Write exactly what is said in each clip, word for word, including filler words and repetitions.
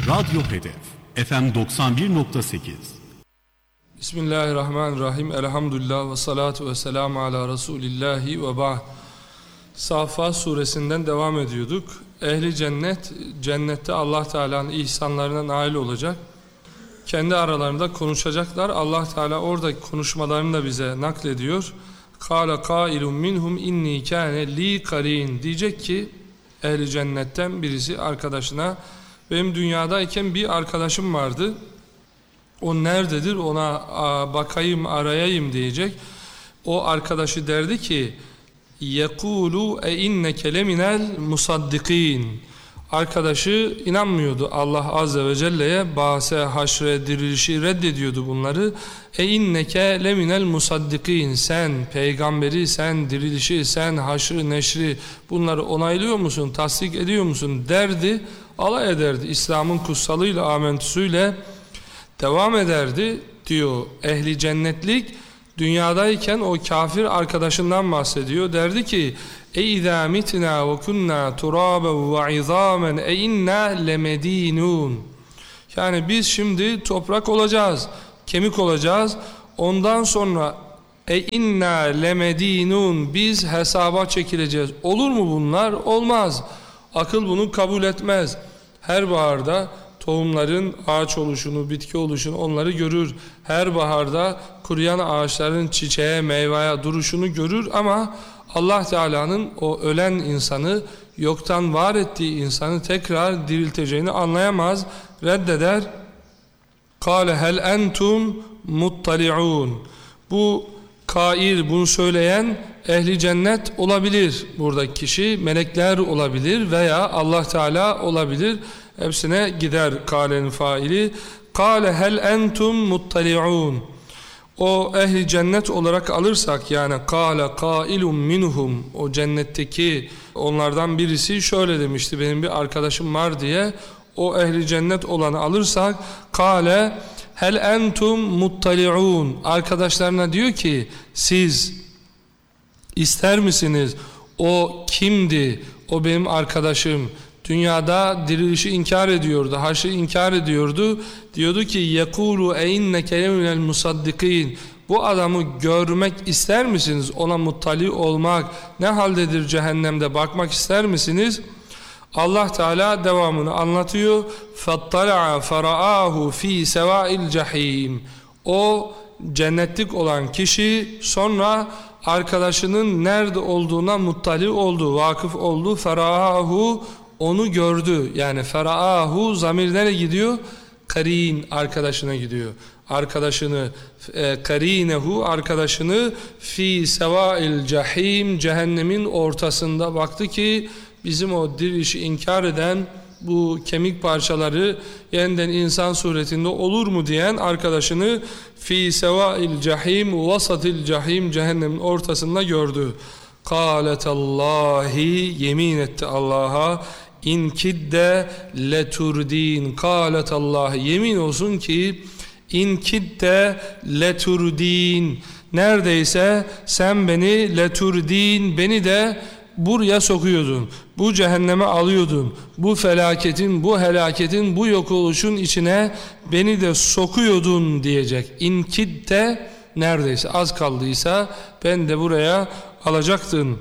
Radyo Hedef F M doksan bir nokta sekiz. Bismillahirrahmanirrahim. Elhamdülillah ve salatu ve selamu ala Resulillahi ve ba'd. Saffat suresinden devam ediyorduk. Ehli cennet, cennette Allah Teala'nın ihsanlarına nail olacak. Kendi aralarında konuşacaklar. Allah Teala oradaki konuşmalarını da bize naklediyor. Kâle kâilun minhum inni kâne li karin. Diyecek ki ehli cennetten birisi arkadaşına, benim dünyadayken bir arkadaşım vardı. O nerededir, ona bakayım, arayayım diyecek. O arkadaşı derdi ki يَقُولُ اَاِنَّكَ لَمِنَ الْمُصَدِّقِينَ. Arkadaşı inanmıyordu Allah Azze ve Celle'ye, bahse, haşre, dirilişi reddediyordu bunları. اَاِنَّكَ لَمِنَ الْمُصَدِّقِينَ. Sen peygamberi, sen dirilişi, sen haşrı, neşri, bunları onaylıyor musun, tasdik ediyor musun derdi. Alay ederdi. İslam'ın kutsalıyla, amentüsüyle devam ederdi diyor. Ehli cennetlik dünyadayken o kafir arkadaşından bahsediyor. Derdi ki اَيْذَا مِتْنَا وَكُنَّا تُرَابًا وَعِظَامًا اَيْنَّا لَمَد۪ينُونَ. Yani biz şimdi toprak olacağız, kemik olacağız. Ondan sonra اَيْنَّا لَمَد۪ينُونَ. Biz hesaba çekileceğiz. Olur mu bunlar? Olmaz. Akıl bunu kabul etmez. Her baharda tohumların ağaç oluşunu, bitki oluşunu onları görür. Her baharda kuruyan ağaçların çiçeğe, meyveye duruşunu görür ama Allah Teala'nın o ölen insanı, yoktan var ettiği insanı tekrar dirilteceğini anlayamaz, reddeder. Kâle hel entum muttali'ûn. Bu kail, bunu söyleyen ehli cennet olabilir. Buradaki kişi melekler olabilir veya Allah Teala olabilir. Hepsine gider kâlenin faili. Kâle hel entum muttali'ûn. O ehli cennet olarak alırsak, yani kâle kâilun minhum, o cennetteki onlardan birisi şöyle demişti, benim bir arkadaşım var diye, o ehli cennet olanı alırsak kâle hel entum muttali'ûn. Arkadaşlarına diyor ki siz ister misiniz? O kimdi? O benim arkadaşım. Dünyada dirilişi inkar ediyordu, haşrı inkar ediyordu. Diyordu ki يَقُولُ اَاِنَّكَ لَمِنَ الْمُصَدِّقِينَ. Bu adamı görmek ister misiniz? Ona muttali olmak, ne haldedir cehennemde bakmak ister misiniz? Allah Teala devamını anlatıyor. فَاطَّلَعَ فَرَآهُ ف۪ي سَوَاءِ الْجَح۪يمِ. O cennetlik olan kişi sonra arkadaşının nerede olduğuna muttali oldu, vakıf oldu. فَرَآهُ, onu gördü. Yani feraahu zamir nereye gidiyor? Karin, arkadaşına gidiyor. Arkadaşını, e, karinehu, arkadaşını fi sevail cahim, cehennemin ortasında baktı ki bizim o dirilişi inkar eden, bu kemik parçaları yeniden insan suretinde olur mu diyen arkadaşını fi sevail cahim, vasatil cahim, cehennemin ortasında gördü. Kâletallahi, yemin etti Allah'a, İn kidde leturdin. Kâletallahi, yemin olsun ki in kidde leturdin, neredeyse sen beni leturdin, beni de buraya sokuyordun, bu cehenneme alıyordun, bu felaketin, bu helaketin, bu yok oluşun içine beni de sokuyordun diyecek. İn kidde, neredeyse, az kaldıysa ben de buraya alacaktın.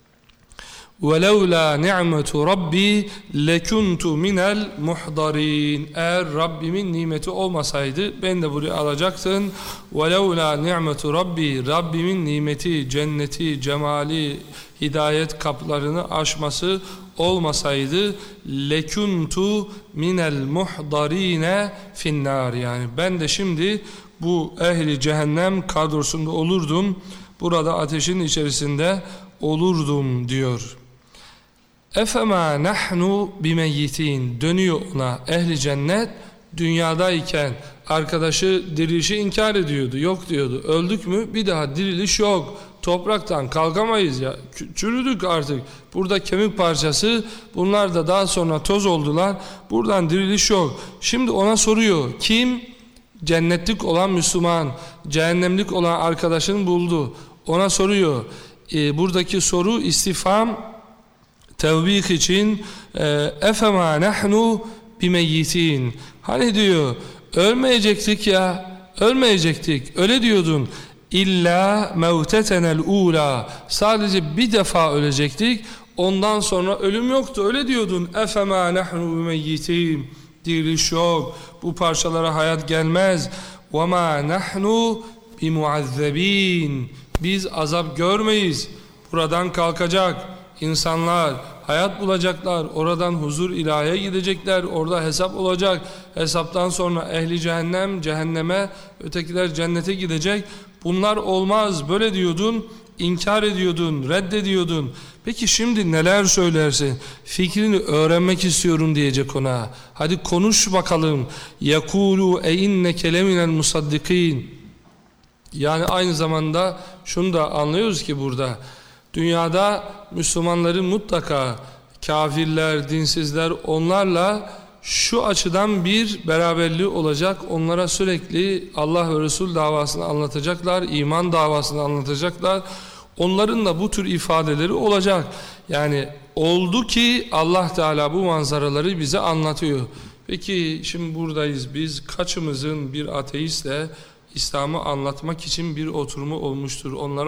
وَلَوْلَا نِعْمَةُ رَبِّي لَكُنْتُ مِنَ الْمُحْضَرِينَ. Eğer Rabbimin nimeti olmasaydı ben de buraya alacaktın. وَلَوْلَا نِعْمَةُ رَبِّي, Rabbimin nimeti, cenneti, cemali, hidayet kapılarını aşması olmasaydı لَكُنْتُ مِنَ الْمُحْضَرِينَ فِي النَّارِ. Yani ben de şimdi bu ehli cehennem kadrosunda olurdum, burada ateşin içerisinde olurdum diyor. Efema nahnu bimeyyitin. Dönüyor ona ehli cennet, dünyadayken arkadaşı dirilişi inkar ediyordu, yok diyordu. Öldük mü bir daha diriliş yok, topraktan kalkamayız ya, çürüdük artık, burada kemik parçası, bunlar da daha sonra toz oldular, buradan diriliş yok. Şimdi ona soruyor, kim? Cennetlik olan Müslüman, cehennemlik olan arkadaşını buldu, ona soruyor. E, buradaki soru istifham, tevbik için. Efema nahnu bimeyyitin. Hani diyor ölmeyecektik ya, ölmeyecektik. Öyle diyordun. İlla mevtetenel ula. Sadece bir defa ölecektik. Ondan sonra ölüm yoktu. Öyle diyordun. Efema nahnu bimeyyitin. Diriliş yok. Bu parçalara hayat gelmez. Ve ma nahnu bimuazzebin. Biz azap görmeyiz. Buradan kalkacak insanlar, hayat bulacaklar. Oradan huzur ilahiye gidecekler. Orada hesap olacak. Hesaptan sonra ehli cehennem cehenneme, ötekiler cennete gidecek. Bunlar olmaz. Böyle diyordun, inkar ediyordun, reddediyordun. Peki şimdi neler söylersin? Fikrini öğrenmek istiyorum diyecek ona. Hadi konuş bakalım. Yakulu e inneke leminel musaddikin. Yani aynı zamanda şunu da anlıyoruz ki burada dünyada Müslümanların mutlaka kafirler, dinsizler onlarla şu açıdan bir beraberliği olacak. Onlara sürekli Allah ve Resul davasını anlatacaklar, iman davasını anlatacaklar. Onların da bu tür ifadeleri olacak. Yani oldu ki Allah Teala bu manzaraları bize anlatıyor. Peki şimdi buradayız biz, kaçımızın bir ateistle İslam'ı anlatmak için bir oturumu olmuştur? Onlara